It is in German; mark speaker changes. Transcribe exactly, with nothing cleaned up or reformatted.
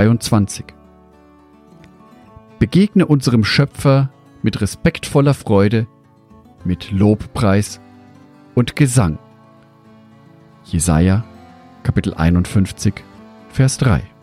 Speaker 1: dreiundzwanzig. Begegne unserem Schöpfer mit respektvoller Freude, mit Lobpreis und Gesang. Jesaja, Kapitel einundfünfzig, Vers drei.